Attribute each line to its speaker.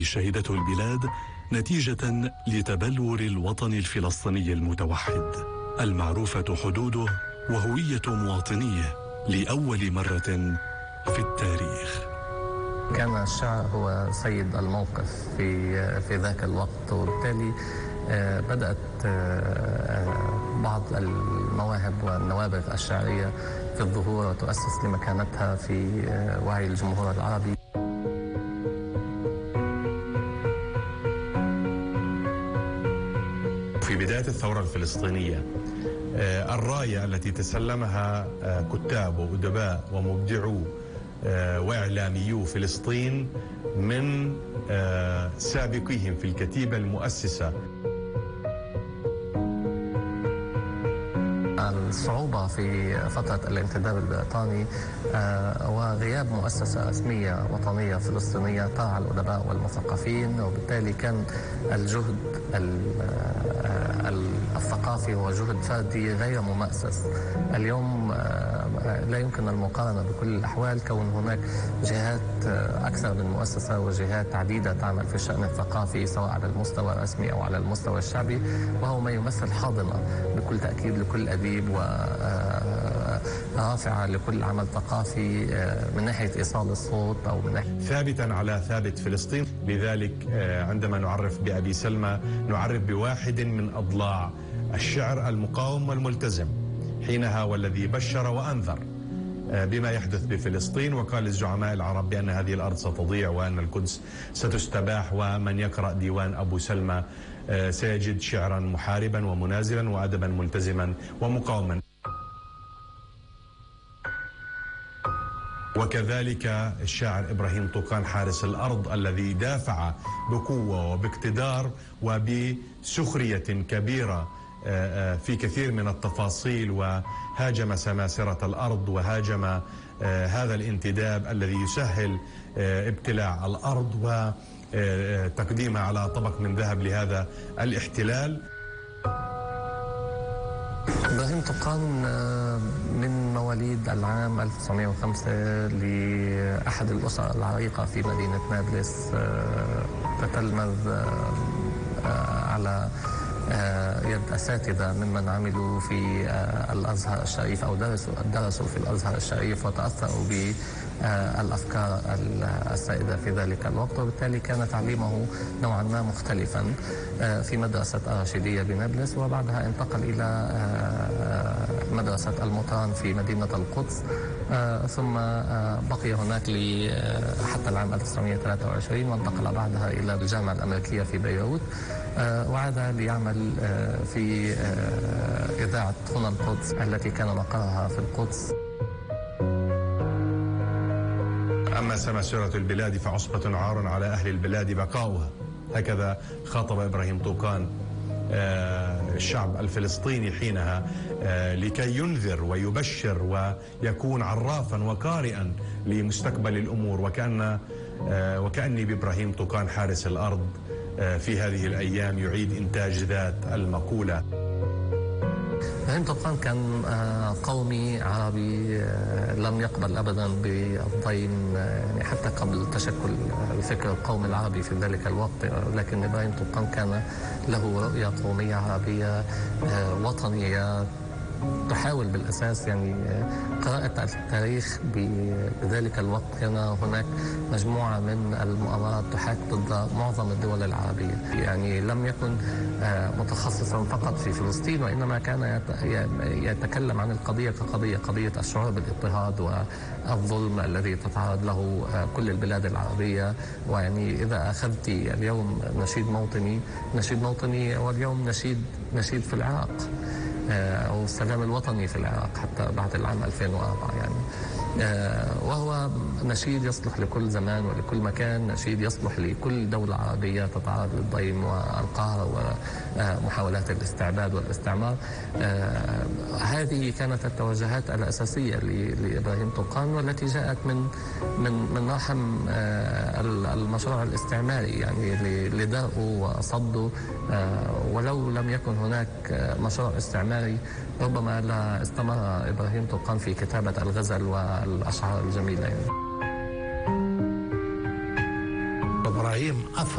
Speaker 1: شهدته البلاد نتيجة لتبلور الوطن الفلسطيني المتوحد، المعروفة حدوده وهوية مواطنيه لأول مرة في التاريخ.
Speaker 2: كان الشعر هو سيد الموقف في ذاك الوقت، وبالتالي بدأت بعض المواهب والنوابغ الشعرية في الظهور وتؤسس لمكانتها في وعي الجمهور العربي.
Speaker 3: في بداية الثورة الفلسطينية الراية التي تسلمها كتاب وأدباء ومبدعو وإعلاميو فلسطين من سابقيهم في الكتيبة المؤسسة.
Speaker 2: الصعوبة في فترة الانتداب البريطاني وغياب مؤسسة رسمية وطنية فلسطينية ترعى الأدباء والمثقفين، وبالتالي كان الجهد الثقافي هو جهد فردي غير ممأسس. اليوم لا يمكن المقارنة بكل الأحوال، كون هناك جهات أكثر من مؤسسة وجهات عديدة تعمل في الشأن الثقافي سواء على المستوى الرسمي أو على المستوى الشعبي، وهو ما يمثل حاضنة بكل تأكيد لكل أديب ورافعة لكل عمل ثقافي من ناحية إيصال الصوت أو من ناحية
Speaker 3: ثابتا على ثابت فلسطين. لذلك عندما نعرف بأبي سلمى نعرف بواحد من أضلاع الشعر المقاوم والملتزم حينها، والذي بشر وأنذر بما يحدث بفلسطين، وقال للزعماء العرب بأن هذه الأرض ستضيع وأن القدس ستستباح، ومن يقرأ ديوان أبو سلمى سيجد شعرا محاربا ومنازلا وأدبا ملتزما ومقاوما. وكذلك الشاعر إبراهيم طوقان حارس الأرض الذي دافع بقوة وباقتدار وبسخرية كبيرة في كثير من التفاصيل، وهاجم سماسرة الأرض وهاجم هذا الانتداب الذي يسهل ابتلاع الأرض وتقديمها على طبق من ذهب لهذا الاحتلال.
Speaker 2: إبراهيم طوقان من مواليد العام 1905 لأحد الأسر العريقة في مدينة نابلس. تتلمذ على يد أساتذة ممن عملوا في الأزهر الشريف أو درسوا في الأزهر الشريف وتأثروا بالأفكار السائدة في ذلك الوقت، وبالتالي كان تعليمه نوعا ما مختلفا في مدرسة الرشيدية بنابلس، وبعدها انتقل إلى مدرسة المطران في مدينة القدس، ثم بقي هناك حتى العام 1923، وانتقل بعدها إلى الجامعة الأمريكية في بيروت، وعاد ليعمل في إذاعة هنا القدس التي كان مقرها في القدس.
Speaker 3: أما سماسرة البلاد فعصبة عار على أهل البلاد بقاؤها، هكذا خاطب إبراهيم طوقان الشعب الفلسطيني حينها لكي ينذر ويبشر ويكون عرافا وقارئا لمستقبل الأمور، وكأني بإبراهيم طوقان حارس الأرض في هذه الأيام يعيد إنتاج ذات المقولة.
Speaker 2: إبراهيم طوقان كان قومي عربي لم يقبل أبدا بالضيم، يعني حتى قبل تشكل الفكر القومي العربي في ذلك الوقت، لكن إبراهيم طوقان كان له رؤية قومية عربية وطنية تحاول بالأساس يعني قراءة التاريخ بذلك الوقت. كان هناك مجموعة من المؤامرات تحاك ضد معظم الدول العربية، يعني لم يكن متخصصا فقط في فلسطين، وإنما كان يتكلم عن القضية كقضية، قضية الشعور بالاضطهاد والظلم الذي تتعرض له كل البلاد العربية. ويعني إذا أخذت اليوم نشيد موطني واليوم نشيد في العراق أو السلام الوطني في العراق حتى بعد العام 2004 يعني، وهو نشيد يصلح لكل زمان ولكل مكان، نشيد يصلح لكل دولة عربية تتعرض للضيم والقهر ومحاولات الاستعباد والاستعمار. هذه كانت التوجهات الأساسية لإبراهيم طوقان، والتي جاءت من رحم المشروع الاستعماري، يعني لدرءه وصده. ولو لم يكن هناك مشروع استعماري ربما لا استمر إبراهيم طوقان في كتابة الغزل والأشعار الجميلة يعني.
Speaker 4: إبراهيم